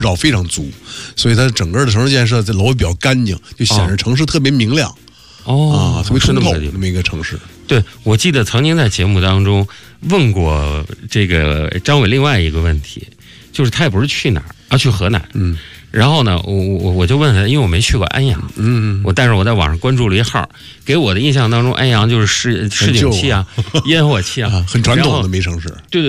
绕非常足，所以它整个的城市建设，这楼也比较干净，就显示城市特别明亮。特别通透那么一个城市。 对，我记得曾经在节目当中问过这个张伟另外一个问题，就是他也不是去哪儿，去河南。然后呢，我就问他，因为我没去过安阳，但是我在网上关注了一号，给我的印象当中，安阳就是市井气啊，烟火气啊， 很传统的没城市。 对。